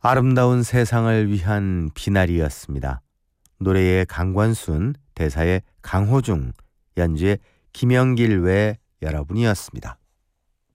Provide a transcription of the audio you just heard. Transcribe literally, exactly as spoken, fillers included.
아름다운 세상을 위한 비나리였습니다. 노래의 강관순, 대사의 강호중, 연주의 김영길 외 여러분이었습니다.